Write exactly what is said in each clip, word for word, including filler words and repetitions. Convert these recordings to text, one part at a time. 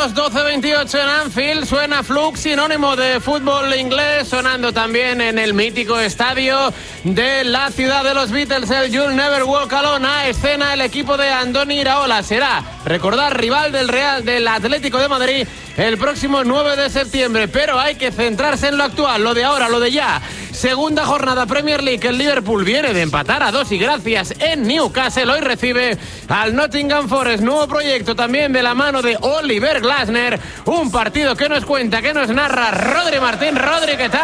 dos doce veintiocho en Anfield. Suena Flux, sinónimo de fútbol inglés, sonando también en el mítico estadio de la ciudad de los Beatles, el You'll Never Walk Alone. A escena el equipo de Andoni Iraola. Será, recordar, rival del Real del Atlético de Madrid el próximo nueve de septiembre. Pero hay que centrarse en lo actual, lo de ahora, lo de ya. Segunda jornada Premier League. El Liverpool viene de empatar a dos y gracias en Newcastle. Hoy recibe al Nottingham Forest. Nuevo proyecto también de la mano de Oliver Glasner. Un partido que nos cuenta, que nos narra Rodri Martín. Rodri, ¿qué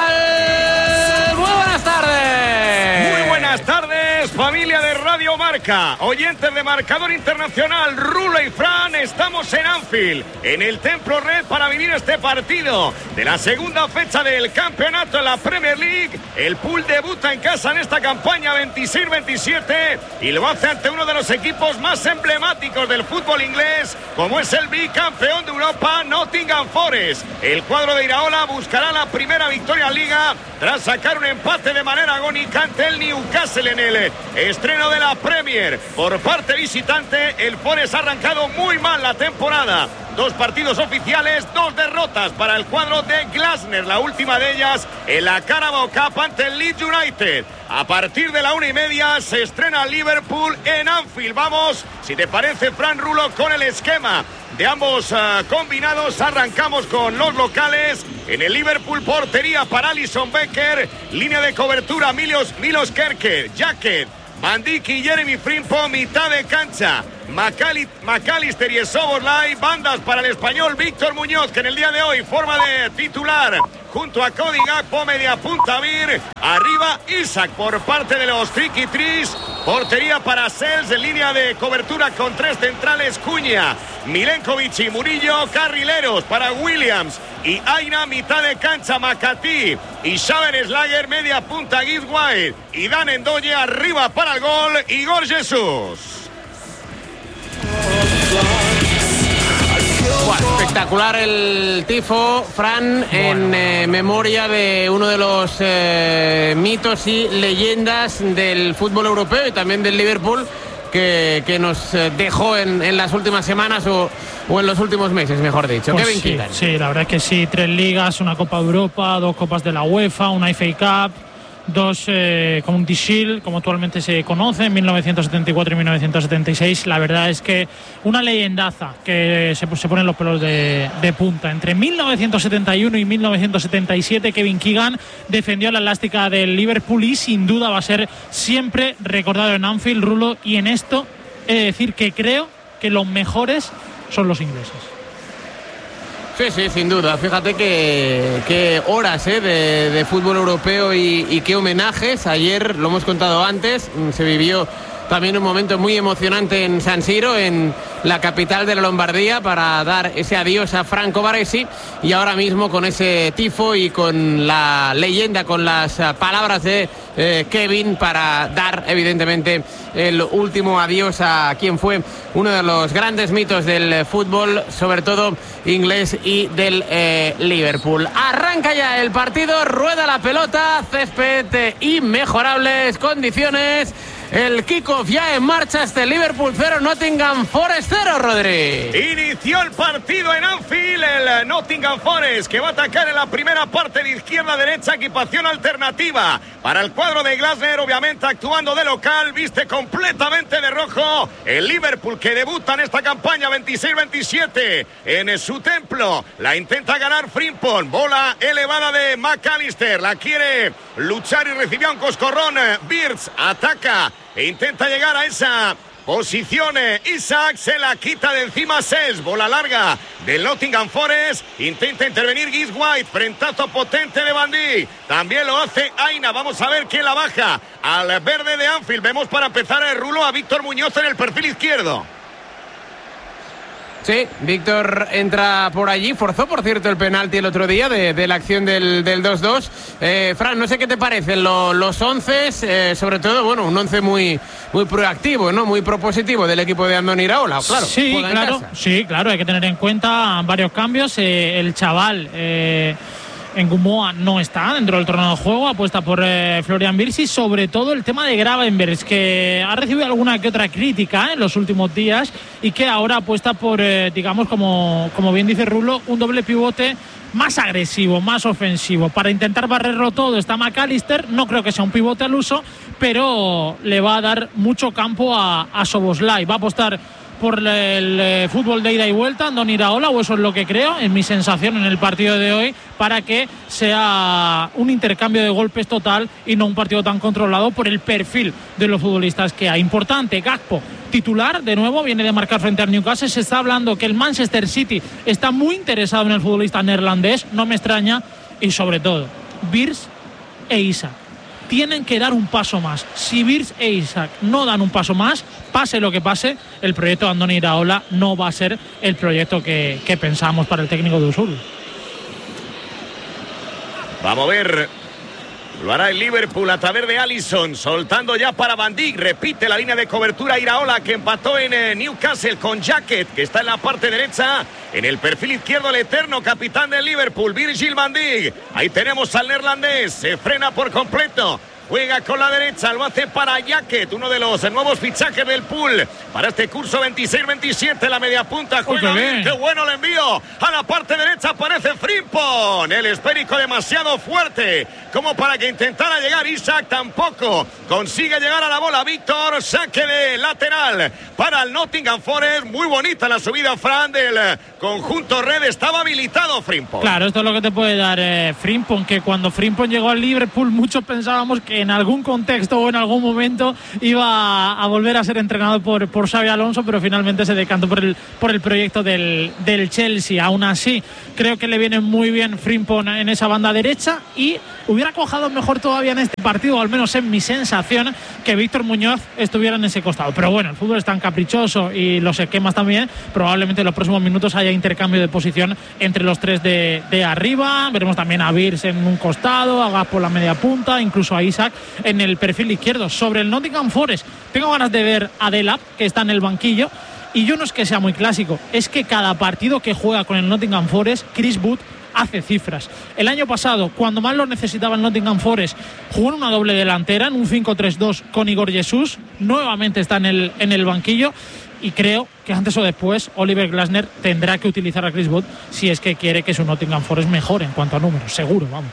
tal? Muy buenas tardes. Muy buenas tardes, familia de Radio Marca, oyentes de Marcador Internacional. Rulo y Fran, estamos en Anfield, en el Templo Red, para vivir este partido de la segunda fecha del campeonato en la Premier League. El Pool debuta en casa en esta campaña veintiséis veintisiete y lo hace ante uno de los equipos más emblemáticos del fútbol inglés, como es el bicampeón de Europa, Nottingham Forest. El cuadro de Iraola buscará la primera victoria en Liga tras sacar un empate de manera agónica ante el Newcastle en el estreno de la Premier. Por parte visitante, el Forest ha arrancado muy mal la temporada. Dos partidos oficiales, dos derrotas para el cuadro de Glasner, la última de ellas en la Carabao Cup ante el Leeds United. A partir de la una y media se estrena Liverpool en Anfield. Vamos, si te parece, Fran, Rulo, con el esquema de ambos uh, combinados. Arrancamos con los locales. En el Liverpool, portería para Alisson Becker, línea de cobertura Milos, Milos Kerke, Jacket, Van Dijk y Jeremy Frimpong, mitad de cancha McAllister y Szoboszlai, bandas para el español Víctor Muñoz, que en el día de hoy forma de titular junto a Cody Gakpo, media punta Mir, arriba Isak por parte de los Tricky Trees, portería para Sels, en línea de cobertura con tres centrales, Cunha, Milenkovic y Murillo, carrileros para Williams y Aina, mitad de cancha Makati y Schabenslager, media punta Gibbs White y Dan Ndoye, arriba para el gol Igor Jesús. Bueno, espectacular el tifo, Fran, en eh, memoria de uno de los eh, mitos y leyendas del fútbol europeo y también del Liverpool, que, que nos dejó en, en las últimas semanas o, o en los últimos meses, mejor dicho. Pues Kevin sí, Keegan. Sí, la verdad es que sí, tres ligas, una Copa de Europa, dos Copas de la UEFA, una F A Cup, dos eh, County Shield, como actualmente se conoce, en mil novecientos setenta y cuatro y mil novecientos setenta y seis. La verdad es que una leyendaza que se, se ponen los pelos de, de punta. Entre mil novecientos setenta y uno y mil novecientos setenta y siete, Kevin Keegan defendió la elástica del Liverpool y sin duda va a ser siempre recordado en Anfield, Rulo. Y en esto he de decir que creo que los mejores son los ingleses. Sí, sí, sin duda. Fíjate que, que horas ¿eh? de, de fútbol europeo y, y qué homenajes. Ayer, lo hemos contado antes, se vivió también un momento muy emocionante en San Siro, en la capital de la Lombardía, para dar ese adiós a Franco Baresi. Y ahora mismo con ese tifo y con la leyenda, con las palabras de eh, Kevin, para dar evidentemente el último adiós a quien fue uno de los grandes mitos del fútbol, sobre todo inglés, y del eh, Liverpool. Arranca ya el partido, rueda la pelota, césped y mejorables condiciones. El kickoff ya en marcha, este Liverpool cero, Nottingham Forest cero, Rodri. Inició el partido en Anfield, el Nottingham Forest, que va a atacar en la primera parte de izquierda a derecha, equipación alternativa para el cuadro de Glasner, obviamente actuando de local, viste completamente de rojo. El Liverpool, que debuta en esta campaña veintiséis veintisiete en su templo, la intenta ganar Frimpong, bola elevada de McAllister, la quiere luchar y recibió un coscorrón. Birds ataca e intenta llegar a esa posición. Isak se la quita de encima Sels, bola larga del Nottingham Forest, intenta intervenir Gibbs White, frentazo potente de Van Dijk, también lo hace Aina. Vamos a ver quién la baja al verde de Anfield. Vemos para empezar el Rulo a Víctor Muñoz en el perfil izquierdo. Sí, Víctor entra por allí, forzó por cierto el penalti el otro día de, de la acción del, del dos dos. eh, Fran, no sé qué te parecen lo, los once, eh, sobre todo, bueno, un once muy, muy proactivo, ¿no? Muy propositivo del equipo de Andoni Iraola, claro. Sí, claro, sí, claro, hay que tener en cuenta varios cambios. eh, el chaval eh, Ngumoa no está dentro del terreno de juego, apuesta por eh, Florian Wirtz, y sobre todo el tema de Gravenberch, que ha recibido alguna que otra crítica eh, en los últimos días y que ahora apuesta por, eh, digamos, como, como bien dice Rulo, un doble pivote más agresivo, más ofensivo. Para intentar barrerlo todo está McAllister, no creo que sea un pivote al uso, pero le va a dar mucho campo a, a Szoboszlai. Va a apostar por el, el, el fútbol de ida y vuelta, Andoni Iraola, o eso es lo que creo, es mi sensación en el partido de hoy, para que sea un intercambio de golpes total y no un partido tan controlado por el perfil de los futbolistas que hay. Importante, Gakpo, titular, de nuevo, viene de marcar frente al Newcastle. Se está hablando que el Manchester City está muy interesado en el futbolista neerlandés, no me extraña, y sobre todo, Wirtz e Isak tienen que dar un paso más. Si Wirtz e Isak no dan un paso más, pase lo que pase, el proyecto de Andoni Iraola no va a ser el proyecto que, que pensamos para el técnico de Usul. Vamos a ver, lo hará el Liverpool a través de Alisson, soltando ya para Van Dijk. Repite la línea de cobertura Iraola, que empató en eh, Newcastle con Jacket, que está en la parte derecha. En el perfil izquierdo, el eterno capitán del Liverpool, Virgil van Dijk. Ahí tenemos al neerlandés, se frena por completo. Juega con la derecha, lo hace para Jacket, uno de los nuevos fichajes del pool para este curso veintiséis veintisiete. La media punta juega bien, qué bueno el envío. A la parte derecha aparece Frimpong, el esférico demasiado fuerte como para que intentara llegar Isak, tampoco consigue llegar a la bola. Víctor, saque de lateral para el Nottingham Forest. Muy bonita la subida, Fran, del conjunto red. Estaba habilitado Frimpong. Claro, esto es lo que te puede dar eh, Frimpong, que cuando Frimpong llegó al Liverpool muchos pensábamos que en algún contexto o en algún momento iba a volver a ser entrenado por, por Xabi Alonso, pero finalmente se decantó por el, por el proyecto del, del Chelsea. Aún así, creo que le viene muy bien Frimpong en esa banda derecha, y hubiera cojado mejor todavía en este partido, o al menos en mi sensación, que Víctor Muñoz estuviera en ese costado. Pero bueno, el fútbol es tan caprichoso y los esquemas también. Probablemente en los próximos minutos haya intercambio de posición entre los tres de, de arriba. Veremos también a Wirtz en un costado, a Gakpo por la media punta, incluso a Isak en el perfil izquierdo. Sobre el Nottingham Forest, tengo ganas de ver a Delap, que está en el banquillo, y yo no es que sea muy clásico, es que cada partido que juega con el Nottingham Forest, Chris Wood hace cifras. El año pasado, cuando más lo necesitaba el Nottingham Forest, jugó en una doble delantera, en un cinco tres dos con Igor Jesús. Nuevamente está en el, en el banquillo, y creo que antes o después Oliver Glasner tendrá que utilizar a Chris Wood si es que quiere que su Nottingham Forest mejore en cuanto a números, seguro, vamos.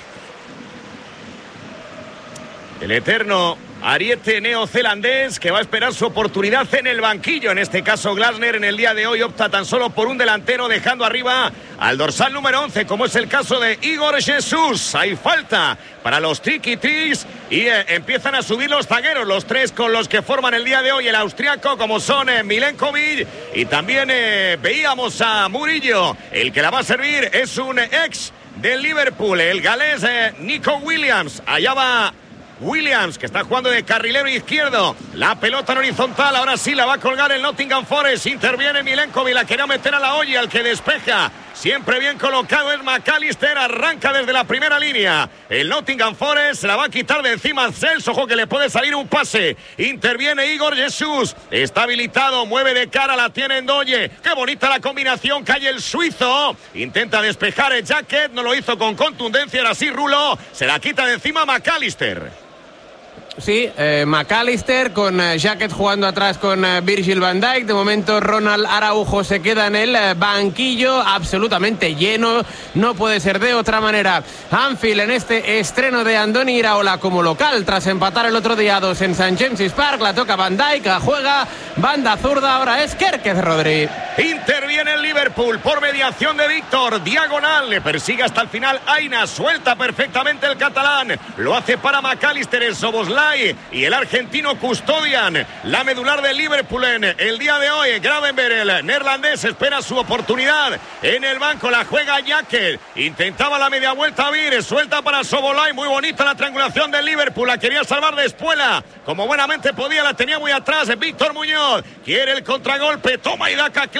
El eterno ariete neozelandés, que va a esperar su oportunidad en el banquillo. En este caso, Glasner en el día de hoy opta tan solo por un delantero, dejando arriba al dorsal número once, como es el caso de Igor Jesús. Hay falta para los Tiki Tricks y eh, empiezan a subir los zagueros, los tres con los que forman el día de hoy el austriaco, como son eh, Milenkovic, y también eh, veíamos a Murillo. El que la va a servir es un ex del Liverpool, el galés eh, Nico Williams. Allá va Williams, que está jugando de carrilero izquierdo. La pelota en horizontal, ahora sí la va a colgar el Nottingham Forest. Interviene Milenkovic, la quería meter a la olla, al que despeja. Siempre bien colocado es McAllister, arranca desde la primera línea. El Nottingham Forest se la va a quitar de encima a Celso, ojo que le puede salir un pase. Interviene Igor Jesús, está habilitado, mueve de cara, la tiene Ndoye. Qué bonita la combinación, cae el suizo. Intenta despejar el Jacket, no lo hizo con contundencia, ahora sí Rulo, se la quita de encima McAllister. Sí, eh, McAllister con eh, Jacket jugando atrás con eh, Virgil van Dijk. De momento Ronald Araujo se queda en el eh, banquillo, absolutamente lleno, no puede ser de otra manera. Anfield en este estreno de Andoni Iraola como local, tras empatar el otro día dos en Saint James's Park. La toca Van Dijk, la juega, banda zurda, ahora es Kerkez Rodri. Interviene el Liverpool por mediación de Víctor, diagonal, le persigue hasta el final Aina, suelta perfectamente el catalán, lo hace para McAllister, el Szoboszlai y el argentino custodian la medular del Liverpool en el día de hoy. Gravenberch, el neerlandés, espera su oportunidad en el banco, la juega Jacket, intentaba la media vuelta a Vir, suelta para Szoboszlai, muy bonita la triangulación del Liverpool, la quería salvar de Espuela, como buenamente podía, la tenía muy atrás Víctor Muñoz, quiere el contragolpe, toma y da claro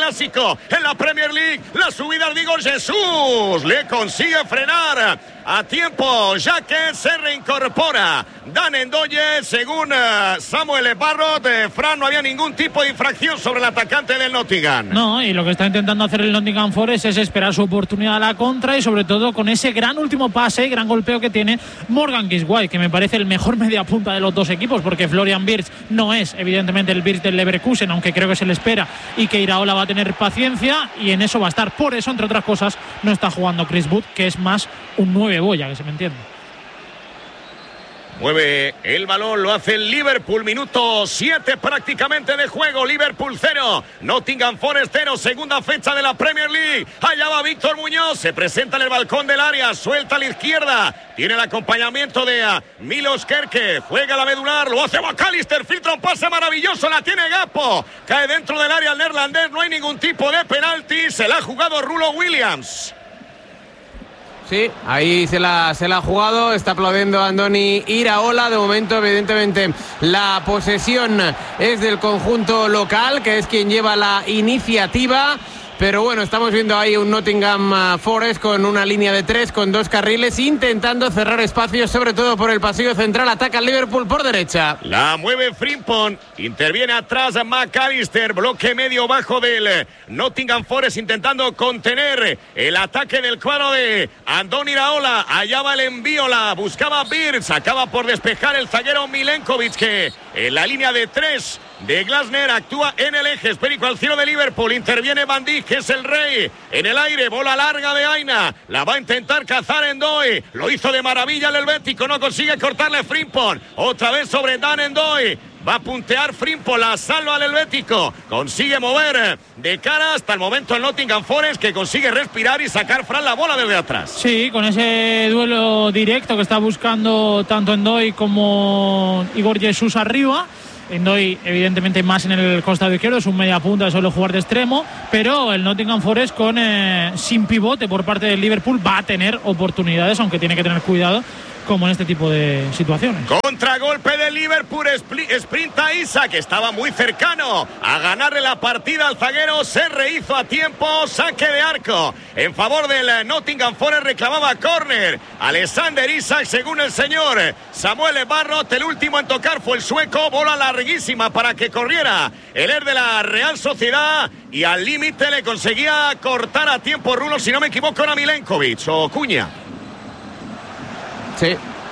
clásico en la Premier League. La subida de Igor Jesús le consigue frenar a tiempo, ya que se reincorpora Dan Ndoye. Según uh, Samuel Barrot, eh, Fran, no había ningún tipo de infracción sobre el atacante del Nottingham. No, y lo que está intentando hacer el Nottingham Forest es esperar su oportunidad a la contra, y sobre todo con ese gran último pase, gran golpeo que tiene Morgan Gibbs-White, que me parece el mejor mediapunta de los dos equipos, porque Florian Wirtz no es evidentemente el Wirtz del Leverkusen, aunque creo que se le espera y que Iraola va a tener paciencia, y en eso va a estar. Por eso, entre otras cosas, no está jugando Chris Wood, que es más un nueve boya, que se me entiende. Mueve el balón, lo hace el Liverpool, minuto siete prácticamente de juego. Liverpool cero, Nottingham Forest cero, segunda fecha de la Premier League. Allá va Víctor Muñoz, se presenta en el balcón del área, suelta a la izquierda, tiene el acompañamiento de uh, Milos Kerke, juega la medular, lo hace McAllister, filtra un pase maravilloso, la tiene Gakpo, cae dentro del área el neerlandés, no hay ningún tipo de penalti, se la ha jugado Rulo Williams. Sí, ahí se la, se la ha jugado, está aplaudiendo a Andoni Iraola. De momento, evidentemente, la posesión es del conjunto local, que es quien lleva la iniciativa. Pero bueno, estamos viendo ahí un Nottingham Forest con una línea de tres, con dos carriles, intentando cerrar espacios, sobre todo por el pasillo central. Ataca el Liverpool por derecha. La mueve Frimpong, interviene atrás a McAllister, bloque medio bajo del Nottingham Forest, intentando contener el ataque del cuadro de Andoni Iraola. Allá va el envío, la buscaba Wirtz, acaba por despejar el zaguero Milenkovic, que en la línea de tres de Glasner actúa en el eje, esférico al cielo de Liverpool, interviene Van Dijk, que es el rey, en el aire, bola larga de Aina, la va a intentar cazar Ndoye, lo hizo de maravilla el helvético, no consigue cortarle Frimpong, otra vez sobre Dan Ndoye, va a puntear Frimpong, la salva al helvético, consigue mover de cara hasta el momento el Nottingham Forest, que consigue respirar y sacar Fran la bola desde atrás. Sí, con ese duelo directo que está buscando tanto Ndoye como Igor Jesús arriba. Ndoye evidentemente más en el costado izquierdo, es un media punta, suele jugar de extremo, pero el Nottingham Forest con eh, sin pivote por parte del Liverpool va a tener oportunidades, aunque tiene que tener cuidado como en este tipo de situaciones. Contragolpe del Liverpool, sprinta Isak, que estaba muy cercano a ganarle la partida al zaguero, se rehizo a tiempo, saque de arco en favor del Nottingham Forest, reclamaba córner Alexander Isak, según el señor Samuel Barrot. El último en tocar fue el sueco, bola larguísima para que corriera el er de la Real Sociedad, y al límite le conseguía cortar a tiempo Rulo, si no me equivoco era Milenkovic o Cuña. Sí,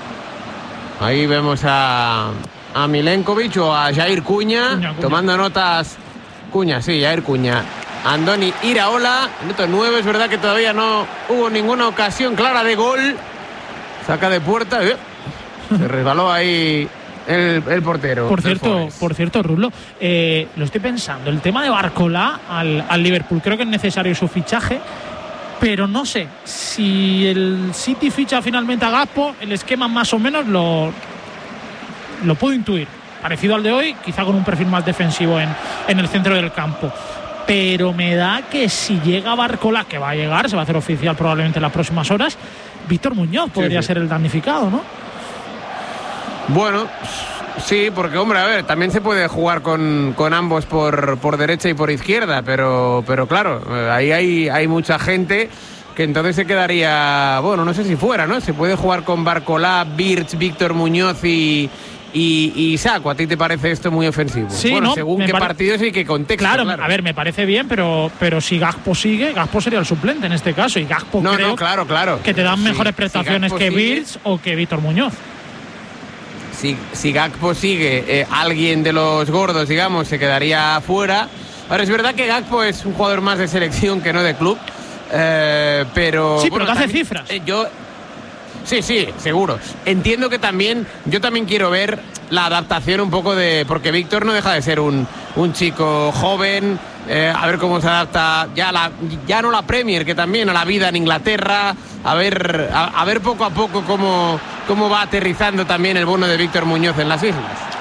ahí vemos a, a Milenkovic o a Jair Cuña, Cuña, Cuña tomando notas. Cuña, sí, Jair Cuña. Andoni Iraola, minuto nueve, es verdad que todavía no hubo ninguna ocasión clara de gol. Saca de puerta, ¿eh? Se resbaló ahí el, el portero. Por cierto, por cierto, Rulo, eh, lo estoy pensando, el tema de Barcola al, al Liverpool, creo que es necesario su fichaje. Pero no sé, si el City ficha finalmente a Gakpo, el esquema más o menos lo, lo puedo intuir. Parecido al de hoy, quizá con un perfil más defensivo en, en el centro del campo. Pero me da que si llega Barcola, que va a llegar, se va a hacer oficial probablemente en las próximas horas, Víctor Muñoz podría sí, sí. ser el damnificado, ¿no? Bueno, sí, porque hombre, a ver, también se puede jugar con, con ambos por, por derecha y por izquierda, pero, pero claro, ahí hay, hay mucha gente que entonces se quedaría, bueno, no sé si fuera, ¿no? Se puede jugar con Barcola, Wirtz, Víctor Muñoz y, y, y Saco. ¿A ti te parece esto muy ofensivo? Sí, bueno, no, según qué pare... partidos y qué contexto. Claro, claro, a ver, me parece bien, pero, pero si Gakpo sigue, Gakpo sería el suplente en este caso, y Gakpo no, creo no, claro, claro. que te dan sí, mejores prestaciones si que Wirtz o que Víctor Muñoz. Si, si Gakpo sigue, eh, alguien de los gordos, digamos, se quedaría fuera. Ahora, es verdad que Gakpo es un jugador más de selección que no de club, eh, pero... Sí, bueno, pero que hace también, cifras. Eh, yo... Sí, sí, seguro. Entiendo que también, yo también quiero ver la adaptación un poco de... Porque Víctor no deja de ser un, un chico joven, eh, a ver cómo se adapta ya, la, ya no la Premier, que también a la vida en Inglaterra, a ver, a, a ver poco a poco cómo, cómo va aterrizando también el bono de Víctor Muñoz en las islas.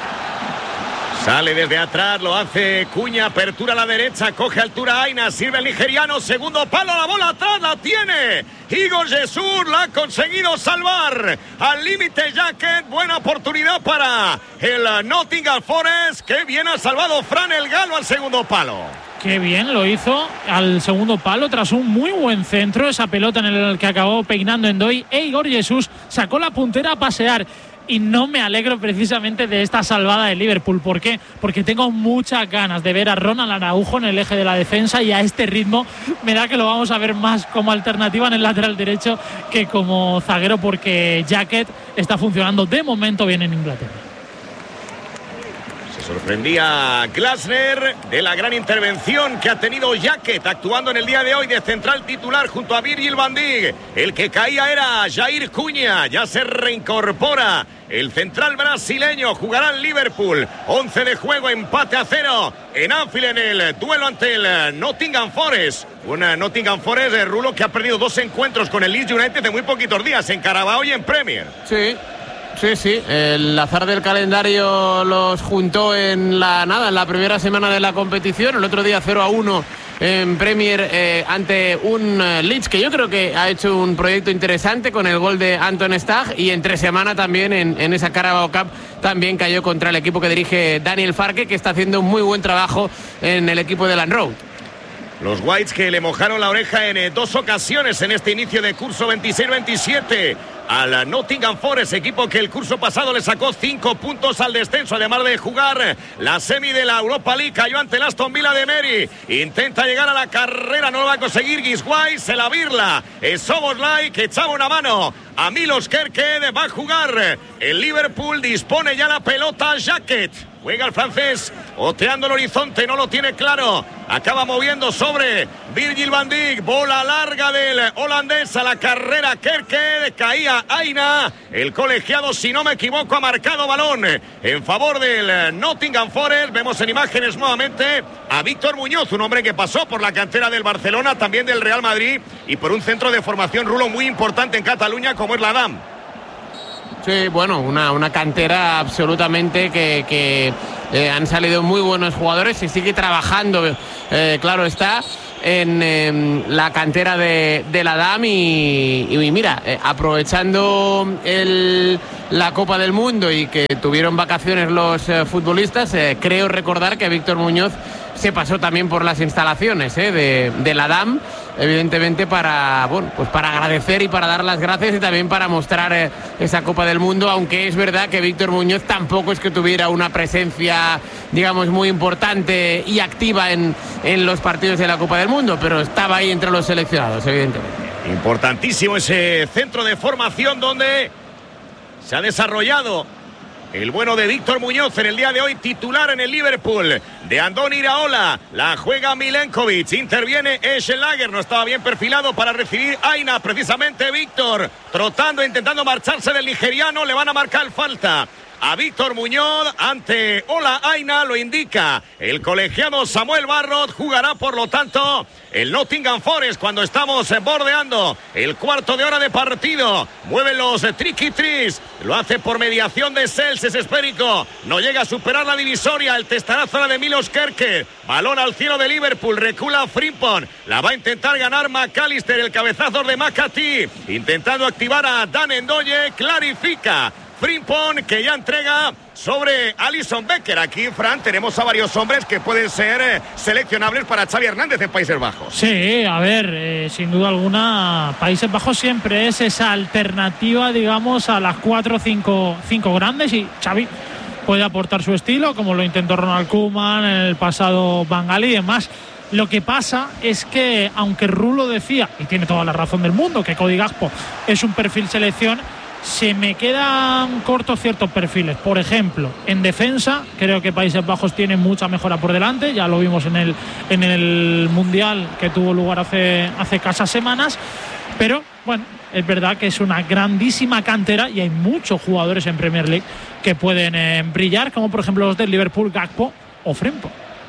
Sale desde atrás, lo hace Cuña, apertura a la derecha, coge altura Aina, sirve el nigeriano, segundo palo, la bola atrás, la tiene Igor Jesús, la ha conseguido salvar al límite Jacket, buena oportunidad para el Nottingham Forest, que bien ha salvado Fran el Galo al segundo palo. Qué bien lo hizo al segundo palo tras un muy buen centro. Esa pelota en el que acabó peinando Ndoye. E Igor Jesús sacó la puntera a pasear. Y no me alegro precisamente de esta salvada de Liverpool. ¿Por qué? Porque tengo muchas ganas de ver a Ronald Araujo en el eje de la defensa, y a este ritmo me da que lo vamos a ver más como alternativa en el lateral derecho que como zaguero, porque Jackett está funcionando de momento bien en Inglaterra. Sorprendía Glasner de la gran intervención que ha tenido Jackett actuando en el día de hoy de central titular junto a Virgil van Dijk. El que caía era Jair Cunha, ya se reincorpora el central brasileño, jugará en Liverpool. once de juego, empate a cero en Anfield en el duelo ante el Nottingham Forest. Una Nottingham Forest de Rulo que ha perdido dos encuentros con el Leeds United de muy poquitos días en Carabao y en Premier. Sí. Sí, sí, el azar del calendario los juntó en la nada, en la primera semana de la competición. El otro día cero a uno en Premier eh, ante un uh, Leeds que yo creo que ha hecho un proyecto interesante con el gol de Anton Stagg, y entre semana también en, en esa Carabao Cup también cayó contra el equipo que dirige Daniel Farke, que está haciendo un muy buen trabajo en el equipo de Land Road. Los Whites que le mojaron la oreja en eh, dos ocasiones en este inicio de curso veintiséis veintisiete al Nottingham Forest, equipo que el curso pasado le sacó cinco puntos al descenso, además de jugar la semi de la Europa League. Cayó ante el Aston Villa de Mary, intenta llegar a la carrera, no lo va a conseguir. Guisguay se la birla, es Szoboszlai que echaba una mano a Milos Kerkez. Va a jugar el Liverpool, dispone ya la pelota Jackett. Juega el francés, oteando el horizonte, no lo tiene claro. Acaba moviendo sobre Virgil van Dijk. Bola larga del holandés a la carrera Kerkez. Caía Aina. El colegiado, si no me equivoco, ha marcado balón en favor del Nottingham Forest. Vemos en imágenes nuevamente a Víctor Muñoz, un hombre que pasó por la cantera del Barcelona, también del Real Madrid, y por un centro de formación, Rulo, muy importante en Cataluña como es la D A M. Sí, bueno, una, una cantera absolutamente que, que eh, han salido muy buenos jugadores. Se sigue trabajando, eh, claro está, en eh, la cantera de, de la D A M y, y mira, eh, aprovechando el, la Copa del Mundo y que tuvieron vacaciones los eh, futbolistas, eh, creo recordar que Víctor Muñoz se pasó también por las instalaciones eh, de, de la D A M, evidentemente para, bueno, pues para agradecer y para dar las gracias, y también para mostrar eh, esa Copa del Mundo, aunque es verdad que Víctor Muñoz tampoco es que tuviera una presencia, digamos, muy importante y activa en, en los partidos de la Copa del Mundo, pero estaba ahí entre los seleccionados, evidentemente. Importantísimo ese centro de formación donde se ha desarrollado el bueno de Víctor Muñoz en el día de hoy, titular en el Liverpool de Andoni Iraola. La juega Milenkovic, interviene Eschenlager, no estaba bien perfilado para recibir Aina, precisamente Víctor, trotando, intentando marcharse del nigeriano. Le van a marcar falta a Víctor Muñoz ante Ola Aina, lo indica el colegiado Samuel Barrot. Jugará por lo tanto el Nottingham Forest cuando estamos bordeando el cuarto de hora de partido. Mueven los tricky tris, lo hace por mediación de Sels, es esférico, no llega a superar la divisoria. El testarazo era de Milos Kerkez, balón al cielo de Liverpool, recula Frimpong, la va a intentar ganar McAllister, el cabezazo de McAtee, intentando activar a Dan Ndoye, clarifica Frimpong, que ya entrega sobre Alisson Becker. Aquí, Fran, tenemos a varios hombres que pueden ser eh, seleccionables para Xavi Hernández en Países Bajos. Sí, a ver, eh, sin duda alguna, Países Bajos siempre es esa alternativa, digamos, a las cuatro o cinco, cinco grandes, y Xavi puede aportar su estilo, como lo intentó Ronald Koeman en el pasado Van Gaal y demás. Lo que pasa es que, aunque Rulo decía, y tiene toda la razón del mundo, que Cody Gakpo es un perfil selección, se me quedan cortos ciertos perfiles. Por ejemplo, en defensa creo que Países Bajos tiene mucha mejora por delante, ya lo vimos en el, en el Mundial que tuvo lugar hace, hace escasas semanas, pero bueno, es verdad que es una grandísima cantera y hay muchos jugadores en Premier League que pueden eh, brillar, como por ejemplo los del Liverpool, Gakpo o Frimpong.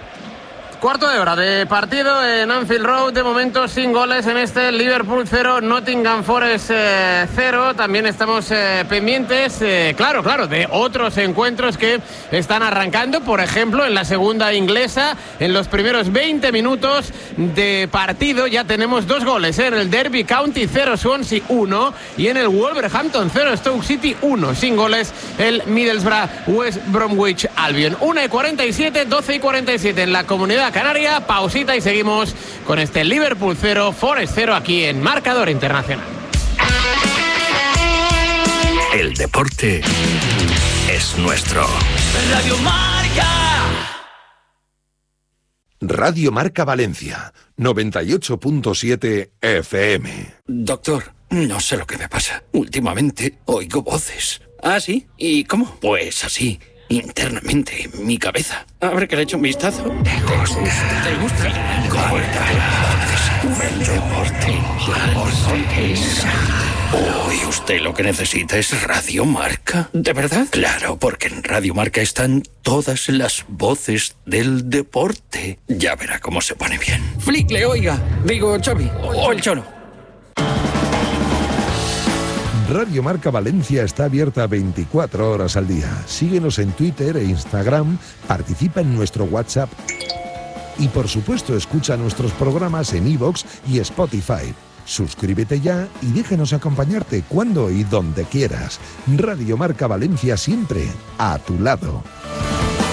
Cuarto de hora de partido en Anfield Road, de momento sin goles en este Liverpool cero, Nottingham Forest eh, cero. También estamos eh, pendientes, eh, claro, claro, de otros encuentros que están arrancando. Por ejemplo, en la segunda inglesa, en los primeros veinte minutos de partido ya tenemos dos goles, ¿eh? En el Derby County cero, Swansea uno, y en el Wolverhampton cero, Stoke City uno. Sin goles el Middlesbrough West Bromwich Albion. una y cuarenta y siete, doce y cuarenta y siete en la Comunidad Comunidad Canaria. Pausita y seguimos con este Liverpool cero, Forest cero aquí en Marcador Internacional. El deporte es nuestro. Radio Marca. Radio Marca Valencia, noventa y ocho punto siete F M. Doctor, no sé lo que me pasa. Últimamente oigo voces. ¿Ah, sí? ¿Y cómo? Pues así, internamente, en mi cabeza. A ver que le echo un vistazo. ¿Te gusta? ¿Te gusta? El deporte. El deporte es... Hoy usted lo que necesita es Radio Marca. ¿De verdad? Claro, porque en Radio Marca están todas las voces del deporte. Ya verá cómo se pone bien. Flickle, oiga. Digo, Xavi. O el Cholo. Radio Marca Valencia está abierta veinticuatro horas al día. Síguenos en Twitter e Instagram, participa en nuestro WhatsApp y por supuesto escucha nuestros programas en iVoox y Spotify. Suscríbete ya y déjanos acompañarte cuando y donde quieras. Radio Marca Valencia siempre a tu lado.